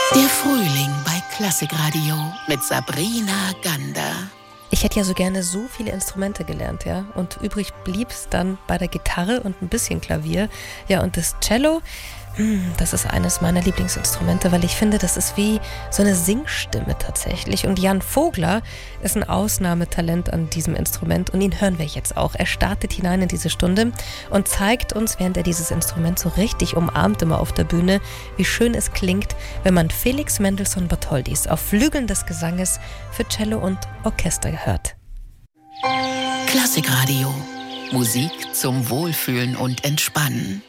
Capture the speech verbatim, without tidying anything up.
Der Frühling bei Klassikradio mit Sabrina Gander. Ich hätte ja so gerne so viele Instrumente gelernt, ja. Und übrig blieb es dann bei der Gitarre und ein bisschen Klavier. Ja, und das Cello, das ist eines meiner Lieblingsinstrumente, weil ich finde, das ist wie so eine Singstimme tatsächlich. Und Jan Vogler ist ein Ausnahmetalent an diesem Instrument und ihn hören wir jetzt auch. Er startet hinein in diese Stunde und zeigt uns, während er dieses Instrument so richtig umarmt immer auf der Bühne, wie schön es klingt, wenn man Felix Mendelssohn Bartholdys auf Flügeln des Gesanges für Cello und Orchester hört. Klassikradio. Musik zum Wohlfühlen und Entspannen.